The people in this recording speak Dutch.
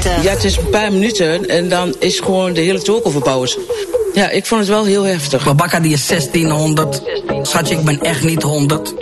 Ja, het is een paar minuten en dan is gewoon de hele talk overbouwd. Ja, ik vond het wel heel heftig. Babakka die is 1600. Schatje, ik ben echt niet 100.